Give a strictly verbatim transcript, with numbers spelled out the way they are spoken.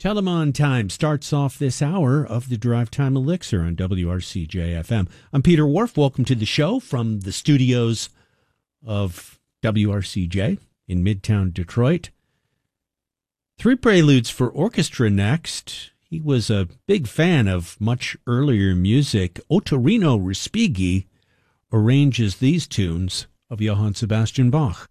Telemon Time starts off this hour of the Drive Time Elixir on W R C J F M. I'm Peter Wharf. Welcome to the show from the studios of W R C J in Midtown Detroit. Three Preludes for Orchestra next. He was a big fan of much earlier music. Ottorino Respighi arranges these tunes of Johann Sebastian Bach.